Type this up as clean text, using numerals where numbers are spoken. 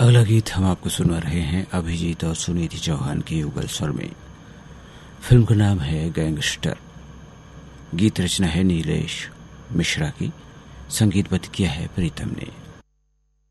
अगला गीत हम आपको सुना रहे हैं अभिजीत और सुनीति चौहान के युगल स्वर में। फिल्म का नाम है गैंगस्टर। गीत रचना है नीलेश मिश्रा की, संगीतबद्ध किया है प्रीतम ने।